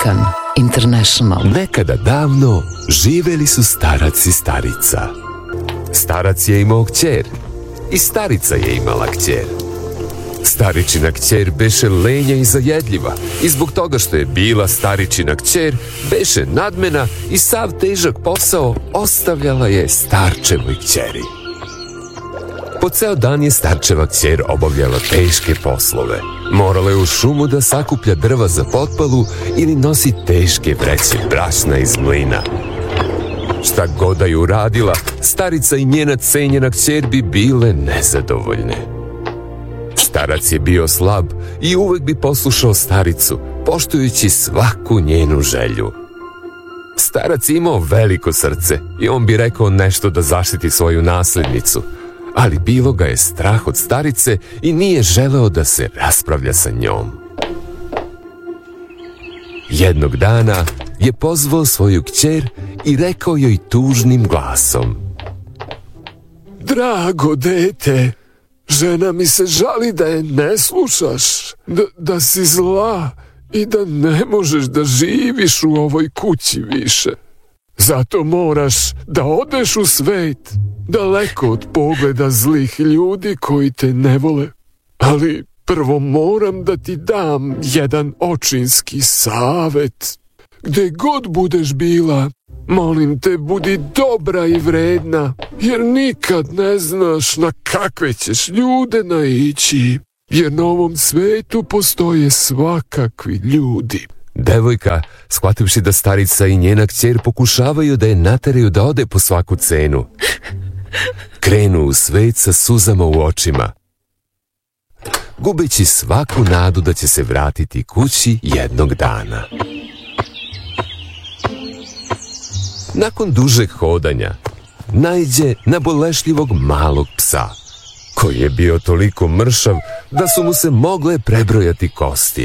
Balkan International. Nekada davno živeli su starac i starica. Starac je imao kćer i starica je imala kćer. Staričina kćer beše lenja i zajedljiva i zbog toga što je bila staričina kćer beše nadmena i sav težak posao ostavljala je starčevoj kćeri. Po ceo dan je starčeva kćer obavljala teške poslove. Morala je u šumu da sakuplja drva za potpalu ili nosi teške vreće brašna iz mlina. Šta god da je uradila, starica i njena cenjena kćer bi bile nezadovoljne. Starac je bio slab i uvek bi poslušao staricu, poštujući svaku njenu želju. Starac je imao veliko srce i on bi rekao nešto da zaštiti svoju naslednicu, ali bilo ga je strah od starice i nije želeo da se raspravlja sa njom. Jednog dana je pozvao svoju kćer i rekao joj tužnim glasom: Drago dete, žena mi se žali da je ne slušaš, da si zla i da ne možeš da živiš u ovoj kući više. Zato moraš da odeš u svet, daleko od pogleda zlih ljudi koji te ne vole. Ali prvo moram da ti dam jedan očinski savet. Gde god budeš bila, molim te, budi dobra i vredna, jer nikad ne znaš na kakve ćeš ljude naići, jer na ovom svetu postoje svakakvi ljudi. Devojka, shvativši da starica i njena kćer pokušavaju da je nateraju da ode po svaku cenu, krenu u svet sa suzama u očima, gubeći svaku nadu da će se vratiti kući jednog dana. Nakon dužeg hodanja, naiđe na bolešljivog malog psa, koji je bio toliko mršav da su mu se mogle prebrojati kosti.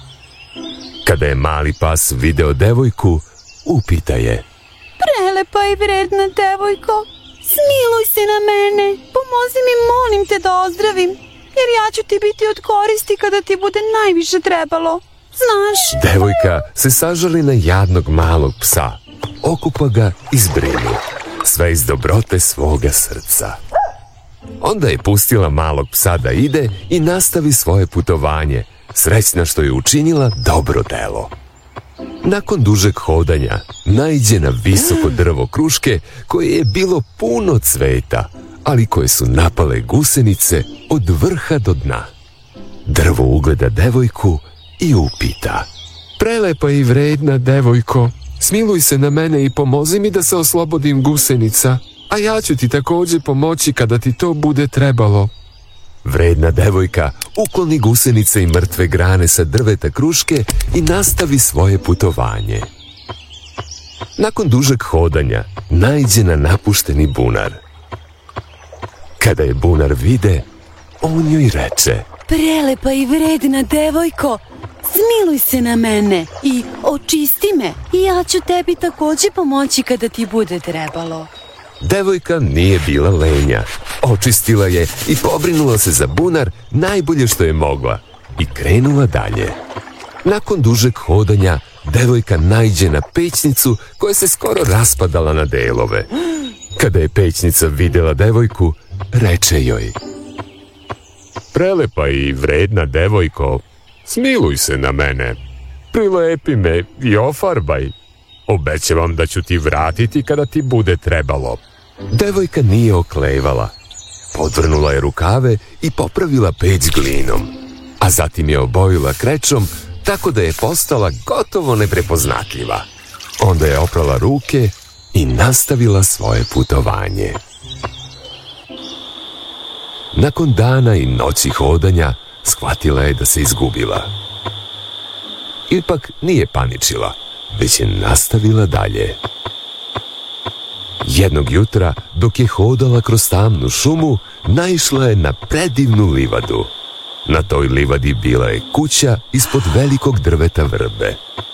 Kada je mali pas video devojku, upita je: Prelepa i vredna devojko, smiluj se na mene, pomozi mi, molim te da ozdravim, jer ja ću ti biti od koristi kada ti bude najviše trebalo, znaš. Devojka se sažali na jadnog malog psa, okupa ga i zbrinu, sve iz dobrote svoga srca. Onda je pustila malog psa da ide i nastavi svoje putovanje, srećna što je učinila dobro delo. Nakon dužeg hodanja, naiđe na visoko drvo kruške koje je bilo puno cveta, ali koje su napale gusenice od vrha do dna. Drvo ugleda devojku i upita: Prelepa i vredna devojko, smiluj se na mene i pomozi mi da se oslobodim gusenica, a ja ću ti također pomoći kada ti to bude trebalo. Vredna devojka ukloni gusenice i mrtve grane sa drveta kruške i nastavi svoje putovanje. Nakon dužeg hodanja, naiđe na napušteni bunar. Kada je bunar vide, on joj reče: Prelepa i vredna devojko, smiluj se na mene i očisti me i ja ću tebi također pomoći kada ti bude trebalo. Devojka nije bila lenja, očistila je i pobrinula se za bunar najbolje što je mogla i krenula dalje. Nakon dužeg hodanja, devojka naiđe na pećnicu koja se skoro raspadala na delove. Kada je pećnica vidjela devojku, reče joj: Prelepa i vredna devojko, smiluj se na mene, prilepi me i ofarbaj. Obećavam da ću ti vratiti kada ti bude trebalo. Devojka nije oklevala. Podvrnula je rukave i popravila peć glinom, a zatim je obojila krečom tako da je postala gotovo neprepoznatljiva. Onda je oprala ruke i nastavila svoje putovanje. Nakon dana i noći hodanja, shvatila je da se izgubila. Ipak nije paničila, već je nastavila dalje. Jednog jutra, dok je hodala kroz tamnu šumu, naišla je na predivnu livadu. Na toj livadi bila je kuća ispod velikog drveta vrbe.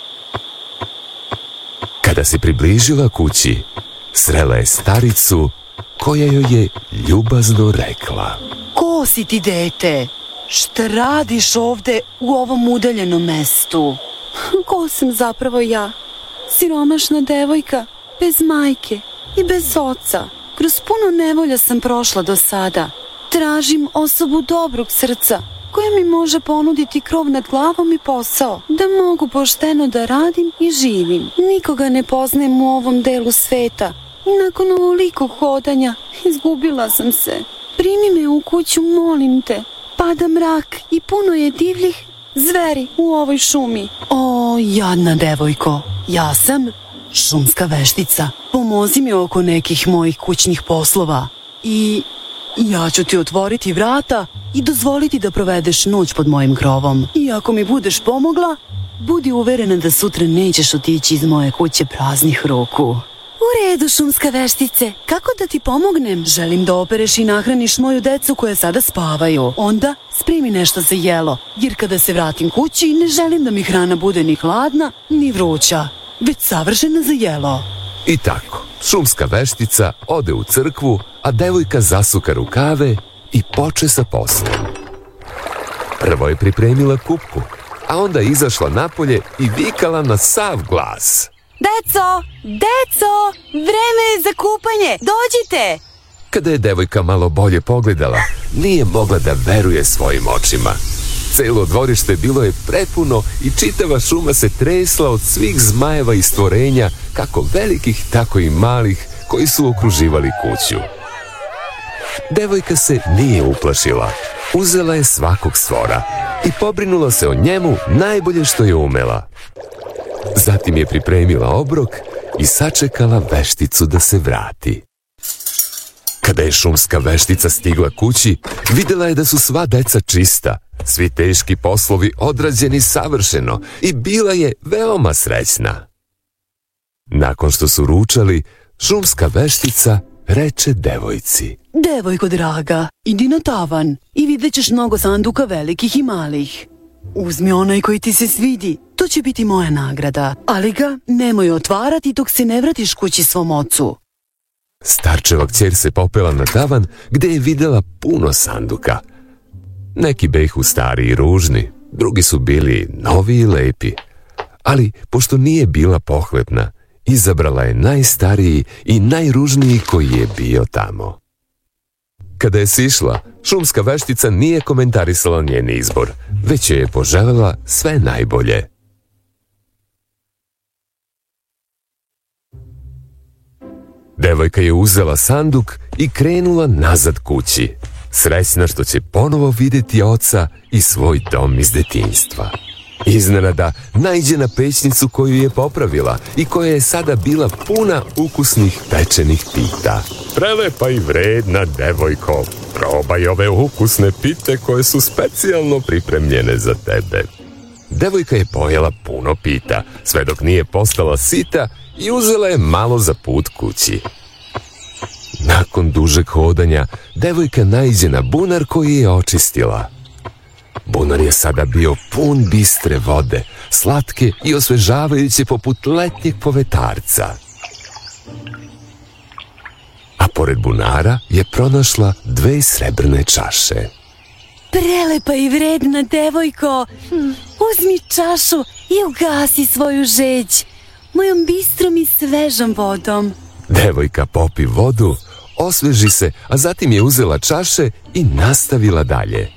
Kada se približila kući, srela je staricu koja joj je ljubazno rekla: Ko si ti, dete? Šta radiš ovde u ovom udaljenom mestu? Ko sam zapravo ja? Siromašna devojka, bez majke i bez oca. Kroz puno nevolja sam prošla do sada. Tražim osobu dobrog srca, koja mi može ponuditi krov nad glavom i posao, da mogu pošteno da radim i živim. Nikoga ne poznajem u ovom delu sveta i nakon ovolikog hodanja izgubila sam se. Primi me u kuću, molim te. Pada mrak i puno je divljih zveri u ovoj šumi. O, jadna devojko, ja sam šumska veštica. Pomozi mi oko nekih mojih kućnih poslova i ja ću ti otvoriti vrata i dozvoliti da provedeš noć pod mojim krovom. I ako mi budeš pomogla, budi uverena da sutra nećeš otići iz moje kuće praznih ruku. U redu, šumska veštice, kako da ti pomognem? Želim da opereš i nahraniš moju decu koja sada spavaju. Onda spremi nešto za jelo, jer kada se vratim kući ne želim da mi hrana bude ni hladna, ni vruća, već savršena za jelo. I tako, šumska veštica ode u crkvu, a devojka zasuka rukave i poče sa poslom. Prvo je pripremila kupku, a onda izašla napolje i vikala na sav glas. Deco, vreme je za kupanje, dođite! Kada je devojka malo bolje pogledala, nije mogla da veruje svojim očima. Celo dvorište bilo je prepuno i čitava šuma se tresla od svih zmajeva i stvorenja, kako velikih, tako i malih, koji su okruživali kuću. Devojka se nije uplašila. Uzela je svakog stvora i pobrinula se o njemu najbolje što je umela. Zatim je pripremila obrok i sačekala vešticu da se vrati. Kada je šumska veštica stigla kući, videla je da su sva deca čista, svi teški poslovi odrađeni savršeno i bila je veoma srećna. Nakon što su ručali, šumska veštica reče devojci: Devojko draga, idi na tavan i vidjet ćeš mnogo sanduka velikih i malih. Uzmi onaj koji ti se svidi, to će biti moja nagrada, ali ga nemoj otvarati dok se ne vratiš kući svom ocu. Starčeva kćer se popela na tavan gde je videla puno sanduka. Neki behu stari i ružni, drugi su bili novi i lepi. Ali, pošto nije bila pohlepna, izabrala je najstariji i najružniji koji je bio tamo. Kada je sišla, šumska veštica nije komentarisala njen izbor, već joj je poželela sve najbolje. Devojka je uzela sanduk i krenula nazad kući, srećna što će ponovo vidjeti oca i svoj dom iz detinjstva. Iznenada naiđe na pećnicu koju je popravila i koja je sada bila puna ukusnih pečenih pita. Prelepa i vredna devojko, probaj ove ukusne pite koje su specijalno pripremljene za tebe. Devojka je pojela puno pita, sve dok nije postala sita i uzela je malo za put kući. Nakon dužeg hodanja, devojka naiđe na bunar koji je očistila. Bunar je sada bio pun bistre vode, slatke i osvežavajuće poput letnjeg povetarca. A pored bunara je pronašla 2 srebrne čaše. Prelepa i vredna devojko, uzmi čašu i ugasi svoju žeđ mojom bistrom i svežom vodom. Devojka popi vodu, osveži se, a zatim je uzela čaše i nastavila dalje.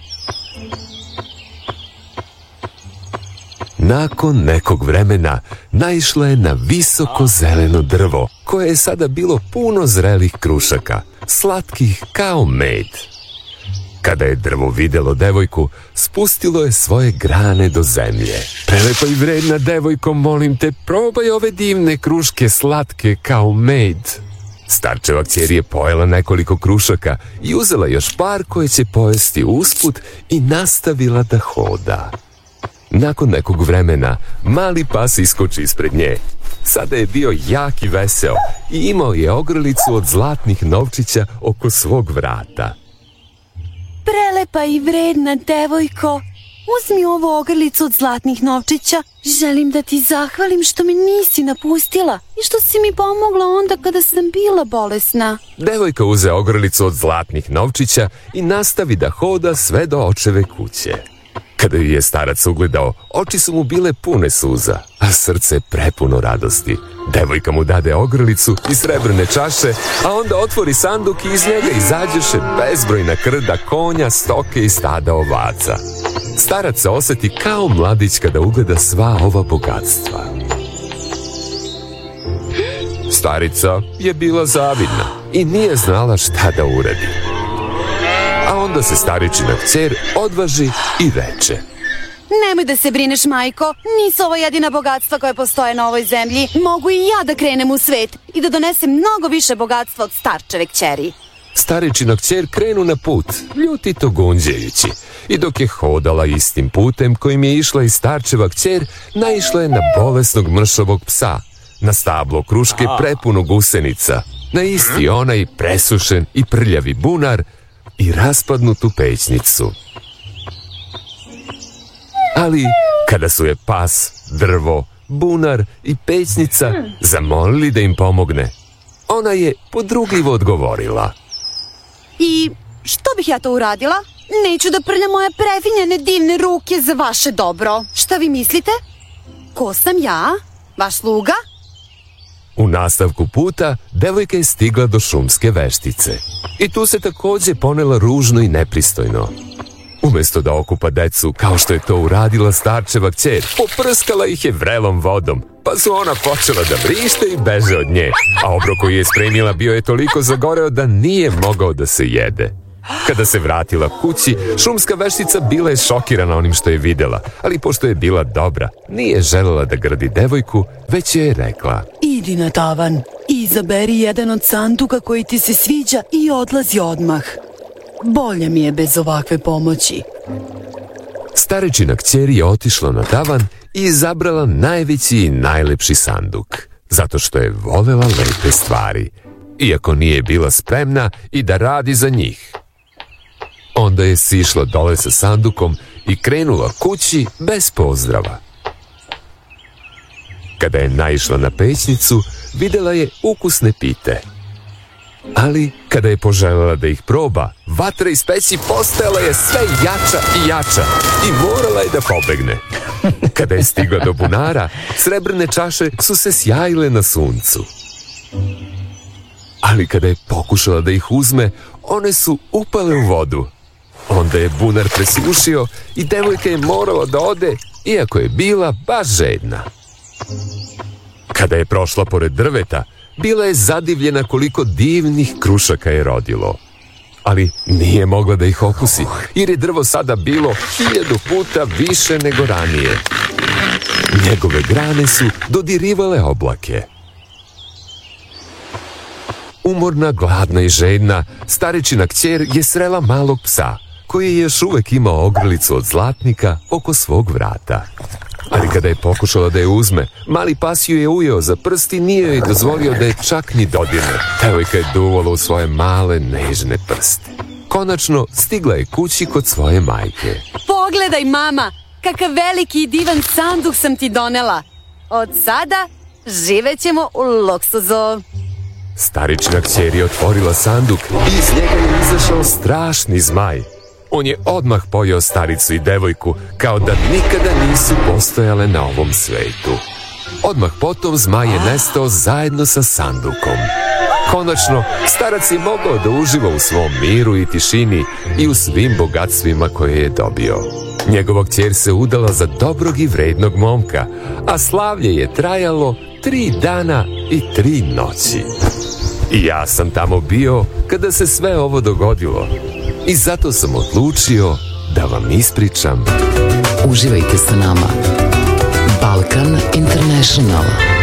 Nakon nekog vremena naišla je na visoko zeleno drvo, koje je sada bilo puno zrelih krušaka, slatkih kao med. Kada je drvo videlo devojku, spustilo je svoje grane do zemlje. Prelepa i vredna devojko, molim te, probaj ove divne kruške slatke kao med. Starčeva kćer je pojela nekoliko krušaka i uzela još par koje će pojesti usput i nastavila da hoda. Nakon nekog vremena, mali pas iskoči ispred nje. Sada je bio jak i veseo i imao je ogrlicu od zlatnih novčića oko svog vrata. Prelepa i vredna devojko, uzmi ovu ogrlicu od zlatnih novčića. Želim da ti zahvalim što me nisi napustila i što si mi pomogla onda kada sam bila bolesna. Devojka uze ogrlicu od zlatnih novčića i nastavi da hoda sve do očeve kuće. Kada ju je starac ugledao, oči su mu bile pune suza, a srce prepuno radosti. Devojka mu dade ogrlicu i srebrne čaše, a onda otvori sanduk i iz njega izađeše bezbrojna krda konja, stoke i stada ovaca. Starac se osjeti kao mladić kada ugleda sva ova bogatstva. Starica je bila zavidna i nije znala šta da uradi. A onda se staričina kćer odvaži i reče: Nemoj da se brineš, majko, nisu ovo jedina bogatstva koje postoje na ovoj zemlji. Mogu i ja da krenem u svet i da donesem mnogo više bogatstva od starčeve kćeri. Staričina kćer krenu na put, ljutito gunđajući. I dok je hodala istim putem kojim je išla i starčeva kćer, naišla je na bolesnog mršavog psa, na stablo kruške prepuno gusenica, na isti onaj presušen i prljavi bunar i raspadnutu pećnicu. Ali kada su je pas, drvo, bunar i pećnica zamolili da im pomogne, ona je podrugljivo odgovorila: I što bih ja to uradila? Neću da prljam moje prefinjene divne ruke za vaše dobro. Šta vi mislite? Ko sam ja? Vaš sluga? U nastavku puta, devojka je stigla do šumske veštice. I tu se također ponela ružno i nepristojno. Umjesto da okupa decu, kao što je to uradila starčeva kćer, poprskala ih je vrelom vodom, pa su ona počela da vrište i beže od nje, a obrok koji je spremila bio je toliko zagoreo da nije mogao da se jede. Kada se vratila kući, šumska veštica bila je šokirana onim što je videla, ali pošto je bila dobra, nije želela da grdi devojku, već je rekla: Idi na tavan i izaberi jedan od sanduka koji ti se sviđa i odlazi odmah. Bolje mi je bez ovakve pomoći. Staričina kćer je otišla na tavan i izabrala najveći i najlepši sanduk, zato što je volela lepe stvari, iako nije bila spremna i da radi za njih. Onda je sišla dole sa sandukom i krenula kući bez pozdrava. Kada je naišla na pećnicu, videla je ukusne pite. Ali kada je poželjela da ih proba, vatra iz peći postajala je sve jača i jača i morala je da pobegne. Kada je stigla do bunara, srebrne čaše su se sjajile na suncu. Ali kada je pokušala da ih uzme, one su upale u vodu. Onda je bunar presušio i devojka je morala da ode, iako je bila baš žedna. Kada je prošla pored drveta, bila je zadivljena koliko divnih krušaka je rodilo. Ali nije mogla da ih okusi, jer je drvo sada bilo 1000 puta više nego ranije. Njegove grane su dodirivale oblake. Umorna, gladna i žedna, staričina kćer je srela malog psa, koji je još uvek imao ogrlicu od zlatnika oko svog vrata. Ali kada je pokušala da je uzme, mali pas ju je ujeo za prst i nije joj dozvolio da je čak ni dodirne. Devojka je duvala u svoje male, nežne prste. Konačno, stigla je kući kod svoje majke. Pogledaj, mama, kakav veliki i divan sanduk sam ti donela. Od sada živećemo u luksuzu. Starična kćer je otvorila sanduk i iz njega je izašao strašni zmaj. On je odmah pojeo staricu i devojku kao da nikada nisu postojale na ovom svetu. Odmah potom zmaj je nestao zajedno sa sandukom. Konačno, starac je mogao da uživa u svom miru i tišini i u svim bogatstvima koje je dobio. Njegova kćer se udala za dobrog i vrednog momka, a slavlje je trajalo 3 dana i 3 noći. I ja sam tamo bio kada se sve ovo dogodilo. I zato sam odlučio da vam ispričam. Uživajte sa nama. Balkan International.